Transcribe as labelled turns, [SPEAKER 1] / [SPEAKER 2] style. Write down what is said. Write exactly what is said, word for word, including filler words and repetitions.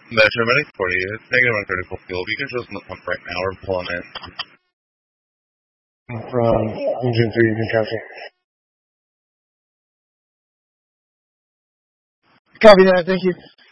[SPEAKER 1] Measure ready forty. It's negative one thirty-four fuel. You can show us in the pump right now. We're pulling in.
[SPEAKER 2] From engine three, you can cancel.
[SPEAKER 3] Copy that. Thank you.